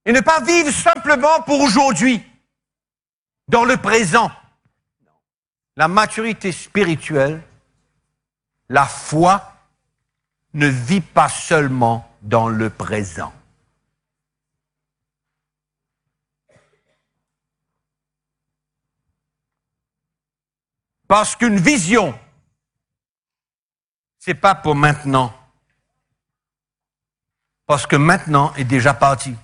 Et ne pas vivre simplement pour aujourd'hui, dans le présent. La maturité spirituelle, la foi, ne vit pas seulement dans le présent. Parce qu'une vision, c'est pas pour maintenant. Parce que maintenant est déjà parti.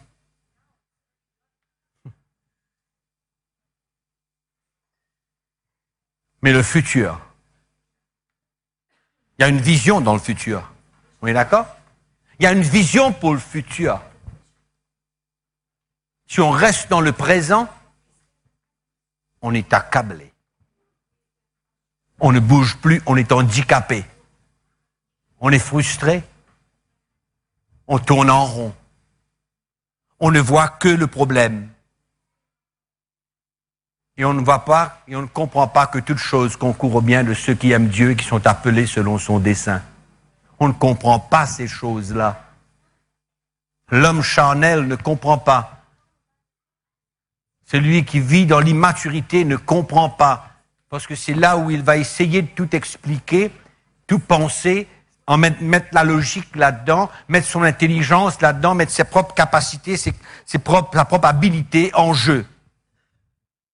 Mais le futur, il y a une vision dans le futur. On est d'accord? Il y a une vision pour le futur. Si on reste dans le présent, on est accablé. On ne bouge plus, on est handicapé. On est frustré. On tourne en rond. On ne voit que le problème. Et on ne voit pas, et on ne comprend pas que toute chose concourt au bien de ceux qui aiment Dieu et qui sont appelés selon son dessein. On ne comprend pas ces choses-là. L'homme charnel ne comprend pas. Celui qui vit dans l'immaturité ne comprend pas. Parce que c'est là où il va essayer de tout expliquer, tout penser, en mettre la logique là-dedans, mettre son intelligence là-dedans, mettre ses propres capacités, sa propre habilité en jeu.